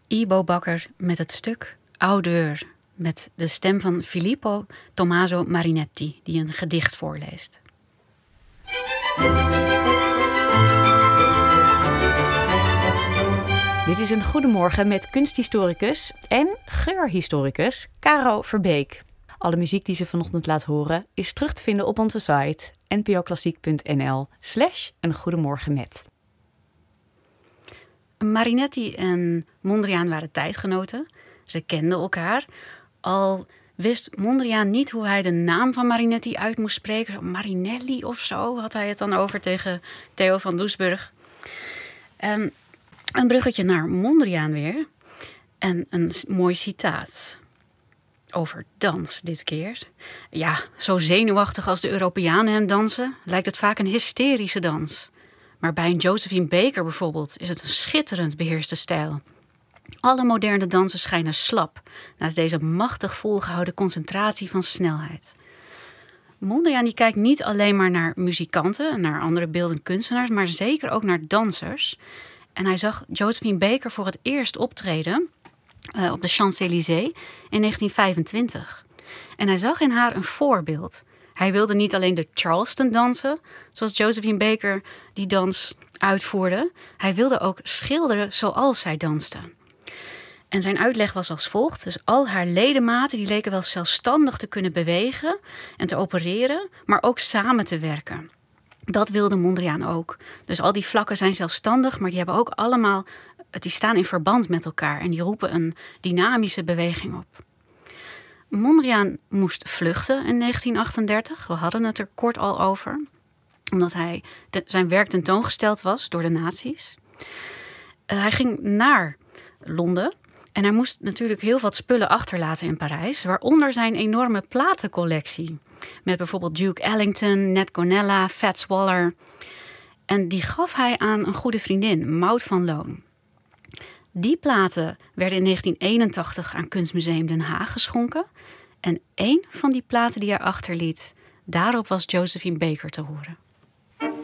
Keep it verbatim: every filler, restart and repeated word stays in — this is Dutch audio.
Ibo Bakker met het stuk Audeur, met de stem van Filippo Tommaso Marinetti, die een gedicht voorleest. Dit is een Goedemorgen met kunsthistoricus en geurhistoricus Caro Verbeek. Alle muziek die ze vanochtend laat horen is terug te vinden op onze site npoklassiek.nl slash een goedemorgen met. Marinetti en Mondriaan waren tijdgenoten. Ze kenden elkaar. Al wist Mondriaan niet hoe hij de naam van Marinetti uit moest spreken. Marinelli of zo had hij het dan over tegen Theo van Doesburg. Um, een bruggetje naar Mondriaan weer. En een mooi citaat. Over dans dit keer. Ja, zo zenuwachtig als de Europeanen hem dansen, lijkt het vaak een hysterische dans. Maar bij een Josephine Baker bijvoorbeeld is het een schitterend beheerste stijl. Alle moderne dansen schijnen slap, naast deze machtig volgehouden concentratie van snelheid. Mondriaan die kijkt niet alleen maar naar muzikanten en naar andere beeldend kunstenaars, maar zeker ook naar dansers. En hij zag Josephine Baker voor het eerst optreden uh, op de Champs-Élysées in negentien vijfentwintig. En hij zag in haar een voorbeeld. Hij wilde niet alleen de Charleston dansen, zoals Josephine Baker die dans uitvoerde. Hij wilde ook schilderen zoals zij danste. En zijn uitleg was als volgt. Dus al haar ledematen die leken wel zelfstandig te kunnen bewegen en te opereren, maar ook samen te werken. Dat wilde Mondriaan ook. Dus al die vlakken zijn zelfstandig, maar die hebben ook allemaal, die staan in verband met elkaar en die roepen een dynamische beweging op. Mondriaan moest vluchten in negentien achtendertig. We hadden het er kort al over. Omdat hij te, zijn werk tentoongesteld was door de nazi's. Uh, hij ging naar Londen. En hij moest natuurlijk heel wat spullen achterlaten in Parijs. Waaronder zijn enorme platencollectie. Met bijvoorbeeld Duke Ellington, Nat Gonella, Fats Waller. En die gaf hij aan een goede vriendin, Maud van Loon. Die platen werden in negentien eenentachtig aan Kunstmuseum Den Haag geschonken. En één van die platen die hij achterliet, daarop was Josephine Baker te horen.